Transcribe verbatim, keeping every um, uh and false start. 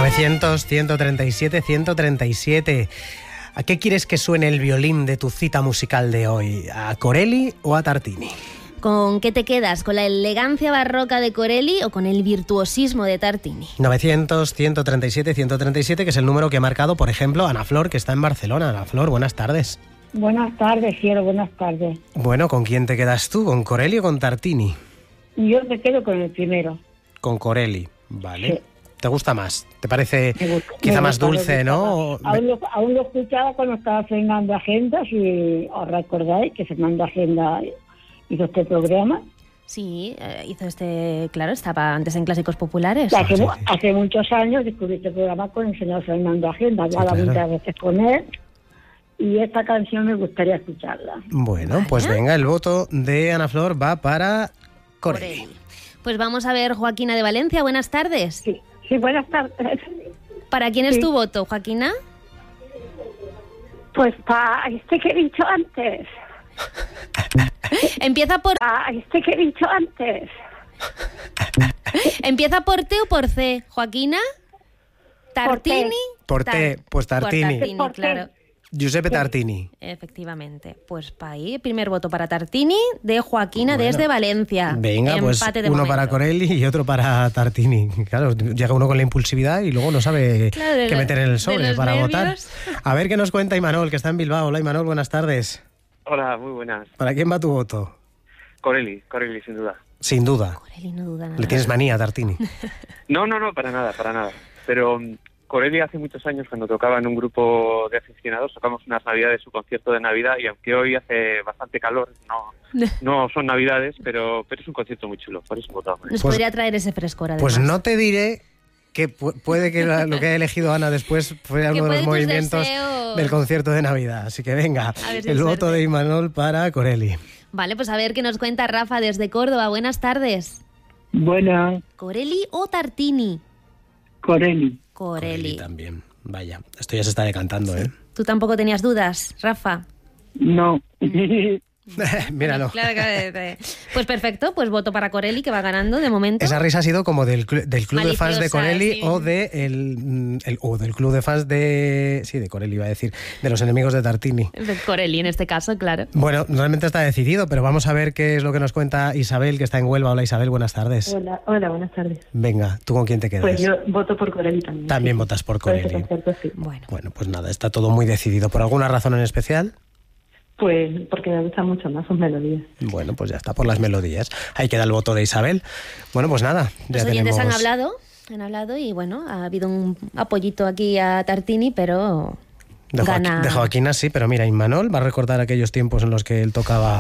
novecientos, ciento treinta y siete, ciento treinta y siete. ¿A qué quieres que suene el violín de tu cita musical de hoy? ¿A Corelli o a Tartini? ¿Con qué te quedas? ¿Con la elegancia barroca de Corelli o con el virtuosismo de Tartini? novecientos, ciento treinta y siete, ciento treinta y siete, que es el número que ha marcado, por ejemplo, Ana Flor, que está en Barcelona. Ana Flor, buenas tardes. Buenas tardes, cielo, buenas tardes. Bueno, ¿con quién te quedas tú? ¿Con Corelli o con Tartini? Yo me quedo con el primero. Con Corelli, vale. Sí. ¿Te gusta más? ¿Te parece gusta, quizá más gusta, dulce, no? Aún lo, aún lo escuchaba cuando estaba Fernando Agenda, si os recordáis que Fernando Agenda hizo este programa. Sí, eh, hizo este, claro, estaba antes en Clásicos Populares. Hace, sí, sí. hace muchos años descubrí este programa con el señor Fernando Agenda, hablaba Sí, claro. muchas veces con él, y esta canción me gustaría escucharla. Bueno, Vale. pues venga, el voto de Ana Flor va para Corelli. Corelli. Pues vamos a ver, Joaquina de Valencia, buenas tardes. Sí, sí, buenas tardes. ¿Para quién es Sí. tu voto, Joaquina? Pues para este que he dicho antes, Empieza por para este que he dicho antes. empieza por T o por C, Joaquina. Tartini. Por T, pues Tartini. Por Tartini, Por T. claro. Giuseppe Tartini. Efectivamente. Pues para ahí, primer voto para Tartini de Joaquina Bueno. desde Valencia. Venga, pues Empate de uno momento. para Corelli y otro para Tartini. Claro, llega uno con la impulsividad y luego no sabe Claro, de qué la- meter en el de sobre los para votar. nervios. A ver qué nos cuenta Imanol, que está en Bilbao. Hola Imanol, buenas tardes. Hola, muy buenas. ¿Para quién va tu voto? Corelli, Corelli, sin duda. Sin duda. Corelli no duda nada. Le tienes manía a Tartini. No, no, no, para nada, para nada. Pero um, Corelli hace muchos años, cuando tocaba en un grupo de aficionados, tocamos unas navidades, su concierto de Navidad, y aunque hoy hace bastante calor, no no son Navidades, pero pero es un concierto muy chulo, por eso he votado. Nos Pues- podría traer ese frescor, además. Pues no te diré que pu- puede que la- lo que haya elegido Ana después fue uno de puede los tus movimientos deseos. del concierto de Navidad. Así que venga, A ver si el hay voto suerte. de Imanol para Corelli. Vale, pues a ver qué nos cuenta Rafa desde Córdoba. Buenas tardes. Buenas, ¿Corelli o Tartini? Corelli. Corelli. también. Vaya, esto ya se está decantando, ¿eh? ¿Tú tampoco tenías dudas, Rafa? No. Míralo. Claro, claro, eh, pues perfecto, pues voto para Corelli, que va ganando de momento. Esa risa ha sido como del, cl- del club de fans de Maliciosa, Corelli sí. o de el, mm, el- o del club de fans de sí, de Corelli iba a decir, de los enemigos de Tartini. De Corelli en este caso, claro. Bueno, realmente está decidido, pero vamos a ver qué es lo que nos cuenta Isabel, que está en Huelva. Hola Isabel, buenas tardes. Hola, hola, buenas tardes. Venga, ¿tú con quién te quedas? Pues yo voto por Corelli también. También sí. votas por Por ese Corelli. concierto, sí. Bueno, Bueno, pues nada, está todo muy decidido. ¿Por alguna razón en especial? Pues porque me gustan mucho más sus melodías. Bueno, pues ya está, por las melodías. Ahí queda el voto de Isabel. Bueno, pues nada, ya los oyentes tenemos... han hablado, han hablado y bueno, ha habido un apoyito aquí a Tartini, pero De, Joaqu- gana... de Joaquina sí, pero mira, Imanol va a recordar aquellos tiempos en los que él tocaba